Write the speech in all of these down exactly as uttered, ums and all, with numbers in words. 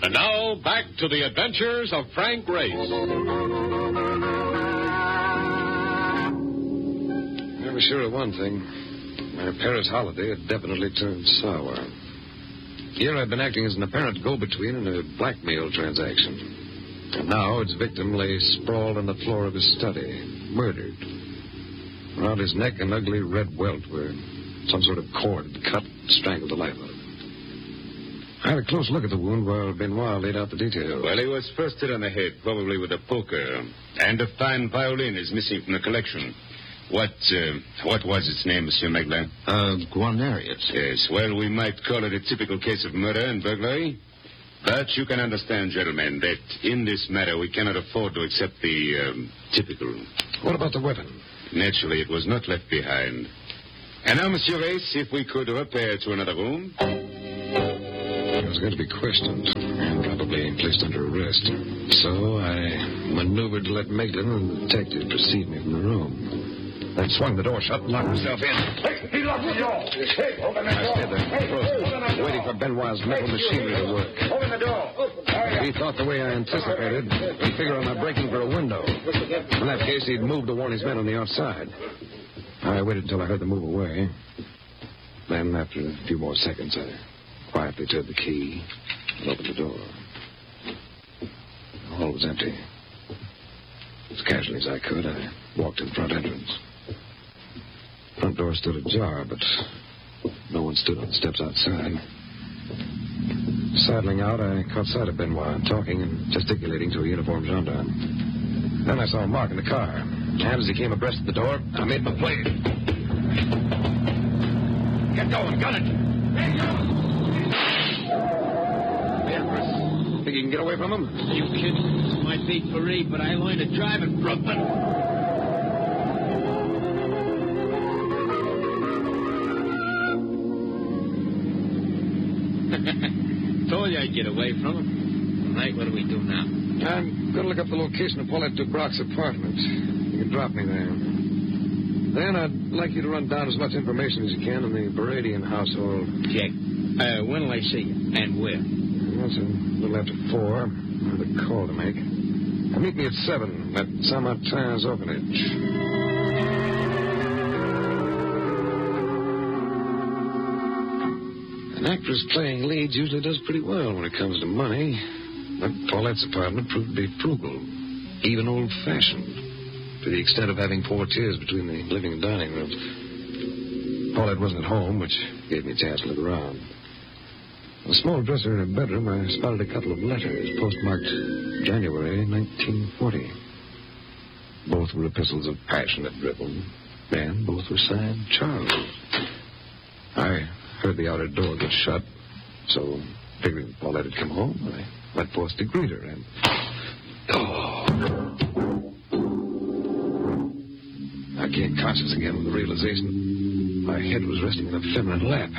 And now, back to the adventures of Frank Race. I was sure of one thing. My Paris holiday had definitely turned sour. Here I'd been acting as an apparent go-between in a blackmail transaction. And now its victim lay sprawled on the floor of his study, murdered. Around his neck, an ugly red welt where some sort of cord had cut and strangled the life out of him. I had a close look at the wound while Benoit laid out the details. Well, he was first hit on the head, probably with a poker. And a fine violin is missing from the collection. What uh, what was its name, Monsieur Meglin? Uh, Guarnerius. Yes, well, we might call it a typical case of murder and burglary. But you can understand, gentlemen, that in this matter we cannot afford to accept the um, typical. What about the weapon? Naturally, it was not left behind. And now, Monsieur Race, if we could repair to another room. I was going to be questioned and probably placed under arrest. So I maneuvered to let Meglin and the detective precede me from the room. Then swung the door shut and locked himself in. Hey, he locked the door. Hey, open the door. I stayed there, frozen, waiting for Benoit's metal machinery to work. Open the door. If he thought the way I anticipated, he'd figure on my breaking for a window. In that case, he'd move to warn his men on the outside. I waited until I heard them move away. Then, after a few more seconds, I quietly turned the key and opened the door. The hall was empty. As casually as I could, I walked to the front entrance. Front door stood ajar, but no one stood on the steps outside. Sidling out, I caught sight of Benoit, talking and gesticulating to a uniformed gendarme. Then I saw him mark in the car. And as he came abreast of the door, I made my play. Get going, gun it! Hey, Empress, think you can get away from him? Are you kidding? This might be Paris, but I learned to drive in Brooklyn. Told you I'd get away from him. All right, what do we do now? I'm going to look up the location of Paulette Dubrock's apartment. You can drop me there. Then I'd like you to run down as much information as you can on the Baradian household. Check. Uh, when'll I see you? And where? Well, it's a little after four. I have a call to make. Now, meet me at seven at Saint-Martin's orphanage. An actress playing leads usually does pretty well when it comes to money. But Paulette's apartment proved to be frugal, even old-fashioned, to the extent of having four tiers between the living and dining rooms. Paulette wasn't at home, which gave me a chance to look around. On a small dresser in her bedroom, I spotted a couple of letters postmarked January nineteen forty. Both were epistles of passionate drivel, and both were signed Charles. I heard the outer door get shut, so figuring Paulette had come home, I went forth to greet her, and... Oh! I came conscious again with the realization my head was resting on a feminine lap.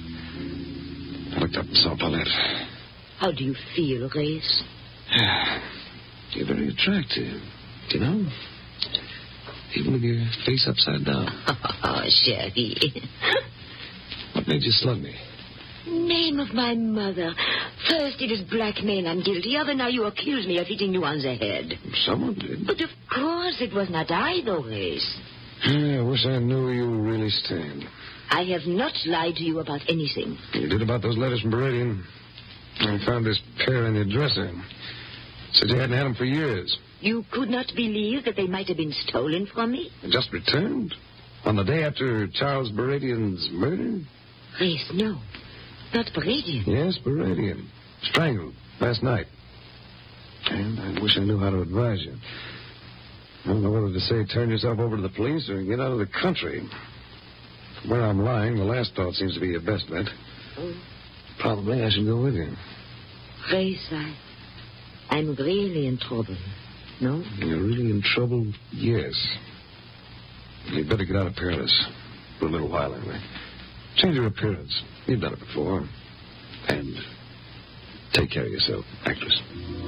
I looked up and saw Paulette. How do you feel, Race? You're very attractive, you know? Even with your face upside down. Oh, chérie. What made you slug me? Name of my mother. First it is blackmail I'm guilty of, and now you accuse me of hitting you on the head. Someone did. But of course it was not I, though, Race. I wish I knew where you really stand. I have not lied to you about anything. You did about those letters from Baradian. I found this pair in your dresser. Said you hadn't had them for years. You could not believe that they might have been stolen from me? Just returned? On the day after Charles Baradian's murder? Race, no. Not Baradian. Yes, Baradian. Strangled last night. And I wish I knew how to advise you. I don't know whether to say turn yourself over to the police or get out of the country. From where I'm lying, the last thought seems to be your best bet. Oh. Probably I should go with you. Race, I... I'm really in trouble. No? You're really in trouble? Yes. You'd better get out of Paris. For a little while, anyway. Change your appearance. You've done it before. And take care of yourself, actress.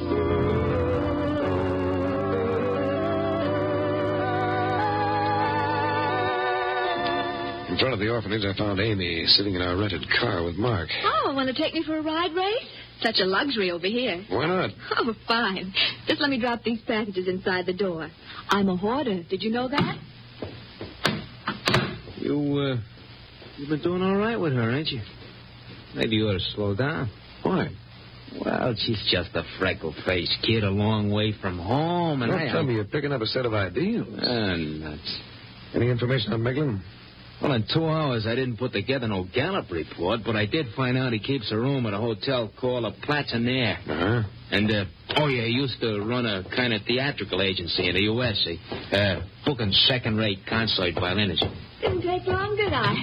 In front of the orphanage, I found Amy sitting in our rented car with Mark. Oh, want to take me for a ride, Ray? such a luxury over here. Why not? Oh, fine. Just let me drop these packages inside the door. I'm a hoarder. Did you know that? You, uh, you've been doing all right with her, ain't you? Maybe you ought to slow down. Why? Well, she's just a freckle-faced kid a long way from home, and Don't I... tell me you're picking up a set of ideals. Uh, nuts. Any information on Meglin? Well, in two hours, I didn't put together no Gallup report, but I did find out he keeps a room at a hotel called a Platonaire. Uh-huh. And, uh, oh, yeah, he used to run a kind of theatrical agency in the U S, see? Uh, booking second-rate concert violinists. Didn't take long, did I?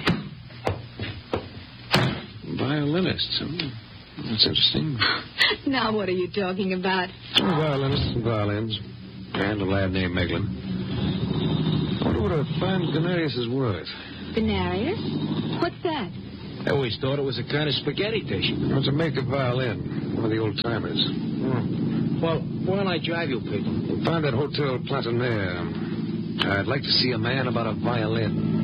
Violinists, huh? That's interesting. Now what are you talking about? Oh, violinists and violins. And a lad named Meglin. I wonder what a fine denarius is worth. Denarius? What's that? I always thought it was a kind of spaghetti dish. Well, it's a make of violin. One of the old-timers. Hmm. Well, why don't I drive you people? We'll find that Hotel Platonaire. I'd like to see a man about a violin.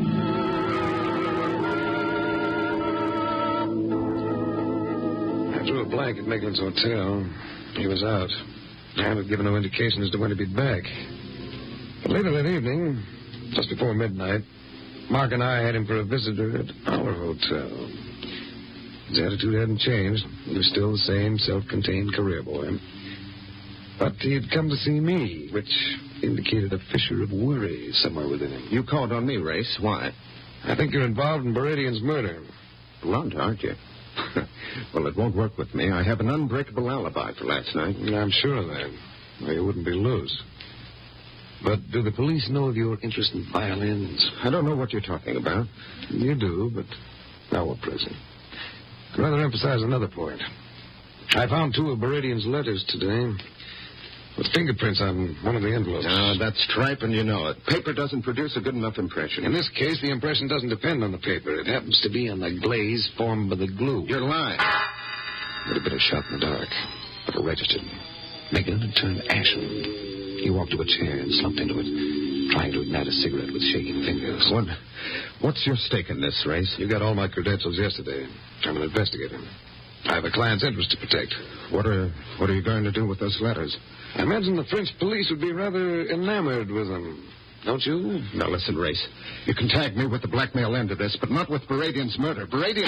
I drew a blank at Meglin's hotel. He was out. I had given no indication as to when he'd be back. But later that evening, just before midnight, Mark and I had him for a visitor at our hotel. His attitude hadn't changed. He was still the same self-contained career boy. But he had come to see me, which indicated a fissure of worry somewhere within him. You called on me, Race. Why? I think you're involved in Baradian's murder. Blunt, aren't you? Well, it won't work with me. I have an unbreakable alibi for last night. I'm sure of that. Or you wouldn't be loose. But do the police know of your interest in violins? I don't know what you're talking about. You do, but now we're pressing. I'd rather emphasize another point. I found two of Baradian's letters today with fingerprints on one of the envelopes. Ah, that's tripe, and you know it. Paper doesn't produce a good enough impression. In this case, the impression doesn't depend on the paper. It happens to be on the glaze formed by the glue. You're lying. It would have been a shot in the dark, but it registered. Meglin had turned ashen. He walked to a chair and slumped into it, trying to ignite a cigarette with shaking fingers. What? What's your stake in this, Race? You got all my credentials yesterday. I'm an investigator. I have a client's interest to protect. What are What are you going to do with those letters? I imagine the French police would be rather enamored with them. Don't you? Now, listen, Race. You can tag me with the blackmail end of this, but not with Baradian's murder. Baradian...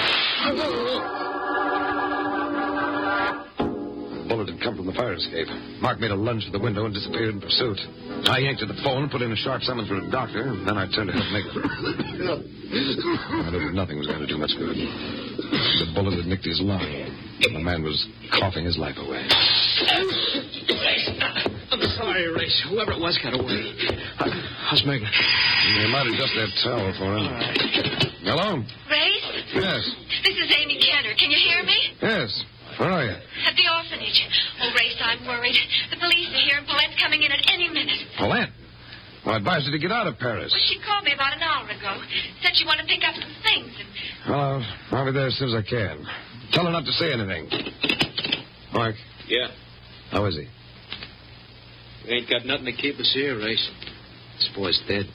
The bullet had come from the fire escape. Mark made a lunge for the window and disappeared in pursuit. I yanked at the phone and put in a sharp summons for a doctor, and then I turned to help Meglin. I knew that nothing was going to do much good. The bullet had nicked his lung, and the man was coughing his life away. I'm sorry, Race. Whoever it was got away. How's Meglin? You might adjust that towel for him. All right. Hello? Race? Yes. This is Amy Kenner. Can you hear me? Yes. Where are you? At the orphanage. Oh, Race, I'm worried. The police are here, and Paulette's coming in at any minute. Paulette? Well, I advised her to get out of Paris. Well, she called me about an hour ago. Said she wanted to pick up some things. And... Well, I'll, I'll be there as soon as I can. Tell her not to say anything. Mark? Yeah? How is he? We ain't got nothing to keep us here, Race. This boy's dead.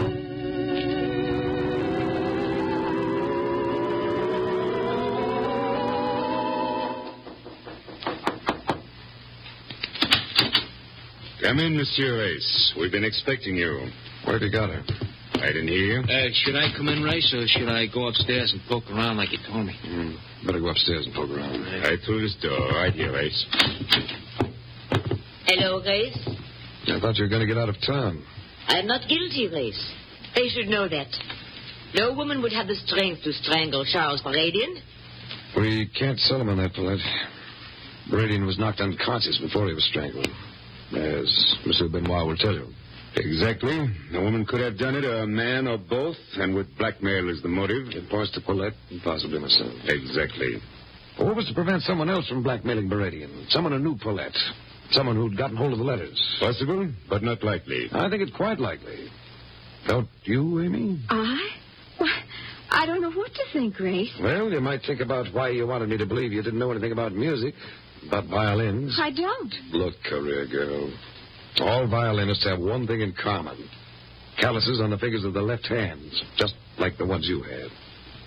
Come in, Monsieur Race. We've been expecting you. Where have you got her? I didn't hear you. Uh, should I come in, Race, or should I go upstairs and poke around like you told me? Mm, better go upstairs and poke around. Right through this door. Right here, Race. Hello, Race. I thought you were going to get out of town. I'm not guilty, Race. They should know that. No woman would have the strength to strangle Charles Baradian. We can't sell him on that, Paulette. Baradian was knocked unconscious before he was strangled. As Monsieur Benoit will tell you. Exactly. A woman could have done it, or a man, or both, and with blackmail as the motive. It points to Paulette and possibly myself. Exactly. But what was to prevent someone else from blackmailing Baradian? Someone who knew Paulette. Someone who'd gotten hold of the letters. Possible, but not likely. I think it's quite likely. Don't you, Amy? I? Well, I don't know what to think, Grace. Well, you might think about why you wanted me to believe you didn't know anything about music, about violins. I don't. Look, career girl, all violinists have one thing in common. Calluses on the fingers of the left hands, just like the ones you have.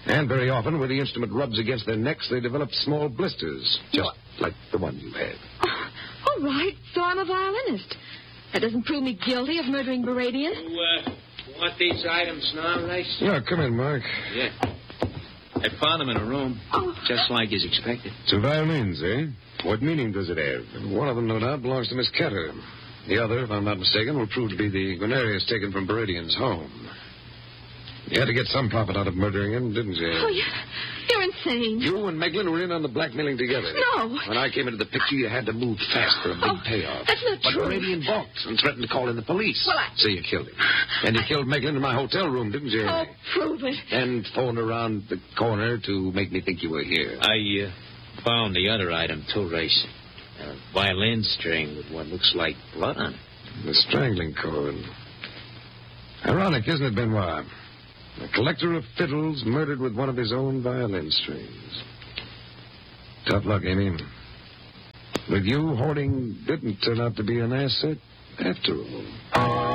And very often, where the instrument rubs against their necks, they develop small blisters, just like the one you had. Oh, all right, so I'm a violinist. That doesn't prove me guilty of murdering Baradian. You, uh, want these items now, Race? Yeah, come in, Mark. Yeah. I found them in a room, Oh. just like is expected. Two violins, eh? What meaning does it have? One of them, no doubt, belongs to Miss Ketter. The other, if I'm not mistaken, will prove to be the Guarnerius taken from Baradian's home. You had to get some profit out of murdering him, didn't you? Oh, you, you're insane. You and Meglin were in on the blackmailing together. No. When I came into the picture, you had to move fast for a big Oh, payoff. that's not but true. Baradian balked and threatened to call in the police. Well, I- So you killed him. And you killed Meglin in my hotel room, didn't you? Oh, prove it. And phoned around the corner to make me think you were here. I uh, found the other item, too, Race. A violin string with what looks like blood on it. The strangling cord. Ironic, isn't it, Benoit? A collector of fiddles murdered with one of his own violin strings. Tough luck, Amy. With you, hoarding didn't turn out to be an asset after all.